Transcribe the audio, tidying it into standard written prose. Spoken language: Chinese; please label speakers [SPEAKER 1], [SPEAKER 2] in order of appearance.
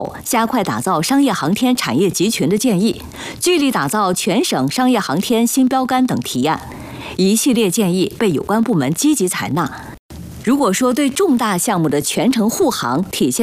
[SPEAKER 1] 加快打造商业航天产业集群的建议，聚力打造全省商业航天新标杆等提案，一系列建议被有关部门积极采纳。如果说对重大项目的全程护航体现